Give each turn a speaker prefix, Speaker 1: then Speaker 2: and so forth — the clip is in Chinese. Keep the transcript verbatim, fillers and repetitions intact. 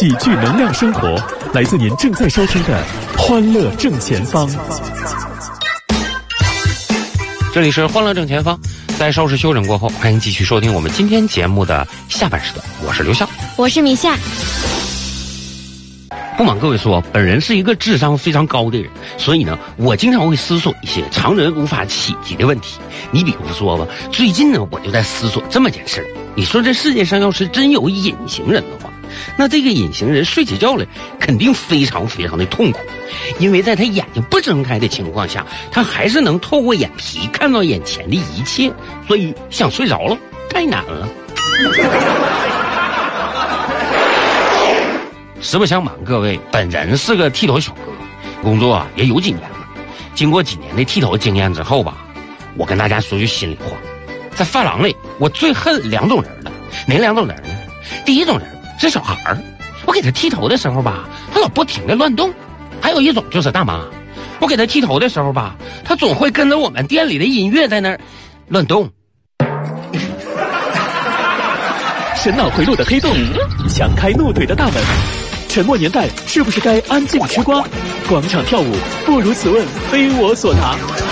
Speaker 1: 喜剧能量生活，来自您正在收听的《欢乐正前方》。
Speaker 2: 这里是《欢乐正前方》，在稍事休整过后，欢迎继续收听我们今天节目的下半时段。我是刘笑，
Speaker 3: 我是米夏。
Speaker 2: 不瞒各位说，本人是一个智商非常高的人，所以呢，我经常会思索一些常人无法企及的问题。你比如说吧，最近呢，我就在思索这么件事：你说这世界上要是真有隐形人的话，那这个隐形人睡起觉来肯定非常非常的痛苦，因为在他眼睛不睁开的情况下，他还是能透过眼皮看到眼前的一切，所以想睡着了太难了。实不相瞒各位，本人是个剃头小哥，工作啊也有几年了。经过几年的剃头经验之后吧，我跟大家说句心里话，在发廊里我最恨两种人了。哪两种人呢？第一种人是小孩儿，我给他剃头的时候吧，他老不停的乱动；还有一种就是大妈，我给他剃头的时候吧，他总会跟着我们店里的音乐在那儿乱动。
Speaker 1: 神脑回路的黑洞，强开怒怼的大门。沉默年代是不是该安静吃瓜？广场跳舞不如此问，非我所答。